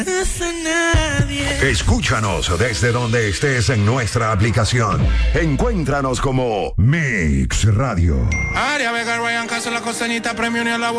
Escúchanos desde donde estés en nuestra aplicación. Encuéntranos como Mix Radio. Área Vega, Ryan Castro, la costeñita, premio ni a la